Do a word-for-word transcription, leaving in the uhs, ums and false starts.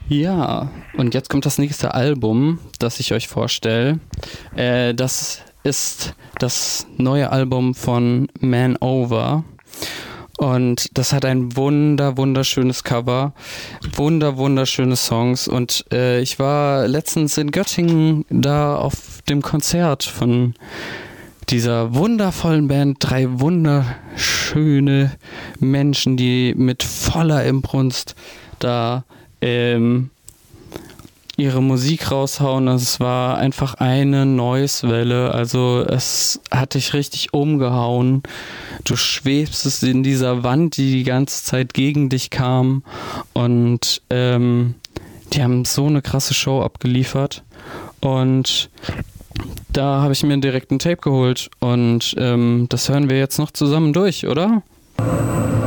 Ja, und jetzt kommt das nächste Album, das ich euch vorstelle. Äh, das ist das neue Album von Man Over. Und das hat ein wunder, wunderschönes Cover, wunder, wunderschöne Songs. Und äh, ich war letztens in Göttingen da auf dem Konzert von dieser wundervollen Band. Drei wunderschöne Menschen, die mit voller Inbrunst da ähm, ihre Musik raushauen. Es war einfach eine Noise-Welle. Also es hat dich richtig umgehauen. Du schwebst in dieser Wand, die die ganze Zeit gegen dich kam. Und ähm, die haben so eine krasse Show abgeliefert. Und da habe ich mir direkt ein Tape geholt. Und ähm, das hören wir jetzt noch zusammen durch, oder?